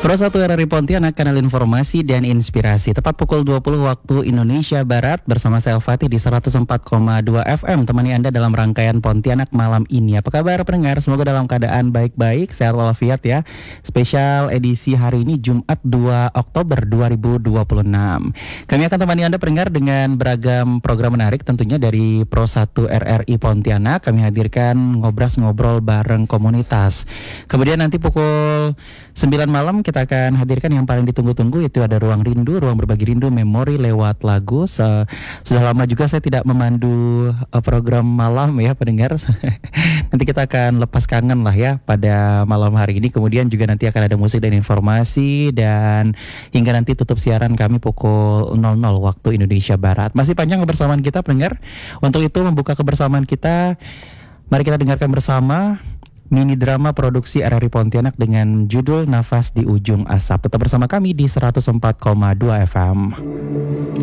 Pro 1 RRI Pontianak, kanal informasi dan inspirasi. Tepat pukul 20 waktu Indonesia Barat bersama saya Fatih di 104,2 FM. Temani Anda dalam rangkaian Pontianak malam ini. Apa kabar pendengar? Semoga dalam keadaan baik-baik, sehat walafiat ya. Spesial edisi hari ini Jumat 2 Oktober 2026. Kami akan temani Anda pendengar dengan beragam program menarik tentunya dari Pro 1 RRI Pontianak. Kami hadirkan ngobrol bareng komunitas. Kemudian nanti pukul 9 malam kita akan hadirkan yang paling ditunggu-tunggu, itu ada Ruang Rindu, Ruang Berbagi Rindu Memori lewat lagu. Sudah lama juga saya tidak memandu program malam ya pendengar. Nanti kita akan lepas kangen lah ya pada malam hari ini. Kemudian juga nanti akan ada musik dan informasi, dan hingga nanti tutup siaran kami pukul 00 waktu Indonesia Barat. Masih panjang kebersamaan kita pendengar. Untuk itu membuka kebersamaan kita, mari kita dengarkan bersama mini drama produksi RRI Pontianak dengan judul Nafas di Ujung Asap. Tetap bersama kami di 104,2 FM.